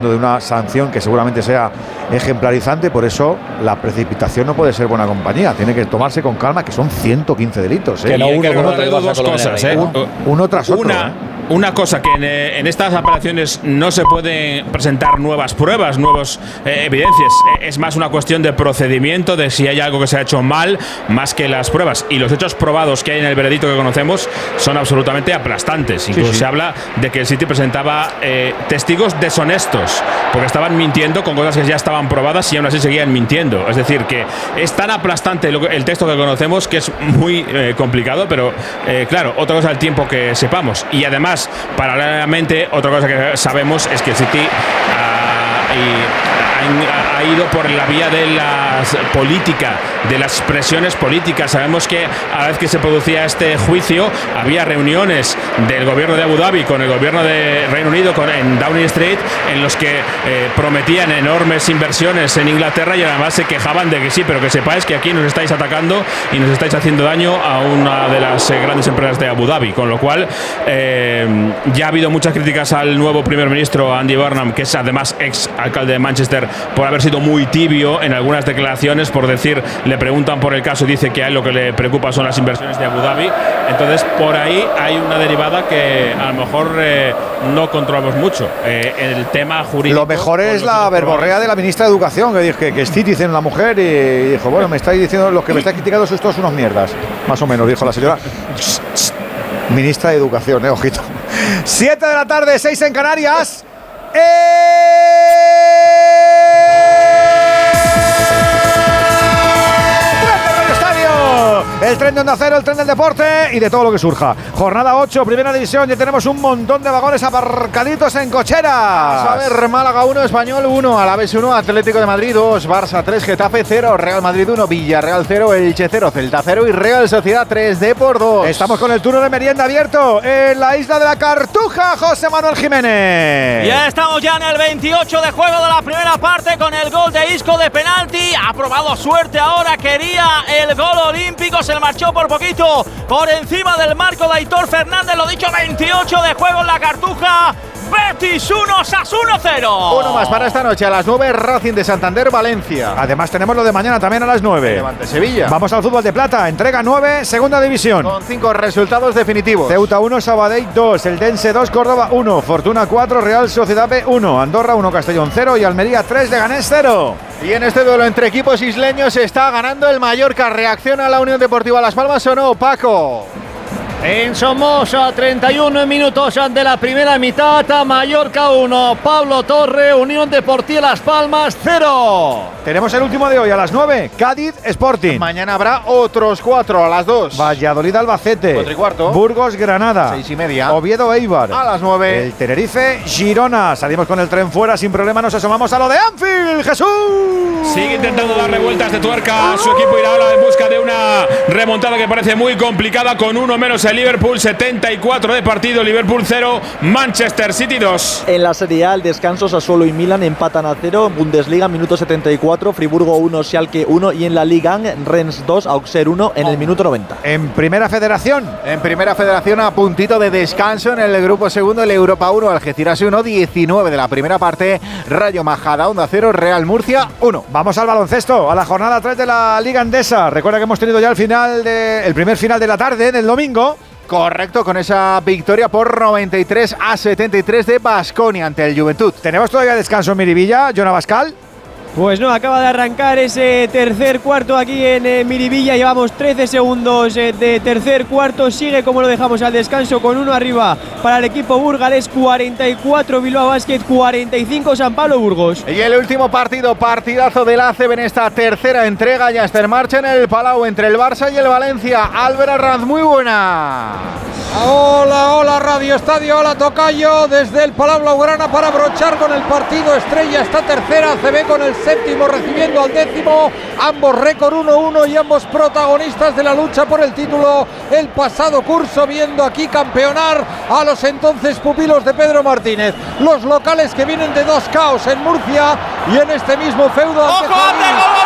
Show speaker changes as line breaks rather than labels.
de una sanción que seguramente sea ejemplarizante, por eso la precipitación no puede ser buena compañía, tiene que tomarse con calma, que son 115 delitos,
Que no dos cosas,
uno tras otro.
Una cosa, que en estas apelaciones no se pueden presentar nuevas pruebas, nuevas evidencias. Es más una cuestión de procedimiento, de si hay algo que se ha hecho mal, más que las pruebas. Y los hechos probados que hay en el veredicto que conocemos son absolutamente aplastantes. Incluso se habla de que el City presentaba testigos deshonestos, porque estaban mintiendo con cosas que ya estaban probadas y aún así seguían mintiendo. Es decir, que es tan aplastante el texto que conocemos que es muy complicado, pero claro, otra cosa el tiempo que sepamos. Y además, paralelamente, otra cosa que sabemos es que el City ha ido por la vía de la política, de las presiones políticas. Sabemos que a la vez que se producía este juicio había reuniones del gobierno de Abu Dhabi con el gobierno de Reino Unido en Downing Street, en los que prometían enormes inversiones en Inglaterra y además se quejaban de que sí, pero que sepáis que aquí nos estáis atacando y nos estáis haciendo daño a una de las grandes empresas de Abu Dhabi, con lo cual ya ha habido muchas críticas al nuevo primer ministro Andy Burnham, que es además ex alcalde de Manchester, por haber sido muy tibio en algunas declaraciones, por decir, le preguntan por el caso y dice que a él lo que le preocupa son las inversiones de Abu Dhabi. Entonces por ahí hay una derivada que a lo mejor no controlamos mucho. El tema jurídico.
Lo mejor es la verborrea de la ministra de Educación, que dijo que es City, en la mujer, y dijo, bueno, me estáis diciendo, los que me estáis criticando sois todos unos mierdas. Más o menos, dijo la señora. Ministra de Educación, ojito. 7 de la tarde, 6 en Canarias. El tren de Onda Cero, el tren del deporte y de todo lo que surja. Jornada 8, primera división. Ya tenemos un montón de vagones aparcaditos en cocheras.
A ver, Málaga 1, Español 1, Alavés 1, Atlético de Madrid 2, Barça 3, Getafe 0, Real Madrid 1, Villarreal 0, Elche 0, Celta 0 y Real Sociedad 3 Depor 2.
Estamos con el turno de merienda abierto en la isla de la Cartuja, José Manuel Jiménez.
Ya estamos ya en el 28 de juego de la primera parte con el gol de Isco de penalti. Ha probado suerte ahora, quería el gol olímpico, se le marchó por poquito por encima del marco de Aitor Fernández. Lo dicho, 28 de juego en la Cartuja. Betis 1, Sassuolo 0.
Uno más para esta noche a las 9, Racing de Santander, Valencia.
Además tenemos lo de mañana también a las 9.
Levante Sevilla.
Vamos al fútbol de plata, entrega 9, segunda división.
Con 5 resultados definitivos.
Ceuta 1, Sabadell 2, Eldense 2, Córdoba 1, Fortuna 4, Real Sociedad B 1, Andorra 1, Castellón 0 y Almería 3, Leganés 0.
Y en este duelo entre equipos isleños está ganando el Mallorca. ¿Reacciona la Unión Deportiva Las Palmas o no, Paco?
En Somoza, 31 minutos de la primera mitad, Mallorca 1, Pablo Torre, Unión Deportiva Las Palmas 0.
Tenemos el último de hoy a las 9, Cádiz Sporting.
Mañana habrá otros 4 a las 2.
Valladolid Albacete.
4 y cuarto.
Burgos Granada.
6 y media.
Oviedo Eibar.
A las 9.
El Tenerife Girona. Salimos con el tren fuera sin problema, nos asomamos a lo de Anfield. Jesús.
Sigue intentando darle vueltas de tuerca a su equipo, irá ahora en busca de una remontada que parece muy complicada, con uno menos el Liverpool, 74 de partido, Liverpool 0, Manchester City 2.
En la Serie A, el descanso, Sassuolo y Milan empatan a 0, Bundesliga, minuto 74, Friburgo 1, Schalke 1 y en la Liga, Rennes 2, Auxerre 1 en el minuto 90.
En Primera Federación.
En Primera Federación, a puntito de descanso en el grupo segundo, el Europa 1, Algeciras 1, 19 de la primera parte, Rayo Majadahonda 0, Real Murcia 1.
Vamos al baloncesto, a la jornada 3 de la Liga Endesa. Recuerda que hemos tenido ya el primer final de la tarde del domingo.
Correcto, con esa victoria por 93-73 de Baskonia ante el Juventud.
¿Tenemos todavía descanso en Miribilla, Jonah Bascal?
Pues no, acaba de arrancar ese tercer cuarto aquí en Miribilla. Llevamos 13 segundos de tercer cuarto. Sigue como lo dejamos al descanso, con 1 arriba para el equipo burgalés. 44 Bilbao Basket, 45 San Pablo Burgos.
Y el último partido, partidazo del ACB en esta tercera entrega. Ya está en marcha en el Palau entre el Barça y el Valencia. Álvaro Arranz, muy buena.
Hola, hola Radio Estadio, hola Tocayo, desde el Palau Blaugrana para brochar con el partido estrella esta tercera ACB, con el séptimo recibiendo al décimo, ambos récord 1-1 y ambos protagonistas de la lucha por el título el pasado curso, viendo aquí campeonar a los entonces pupilos de Pedro Martínez, los locales que vienen de dos caos en Murcia y en este mismo feudo.
¡Ojo, ante gol!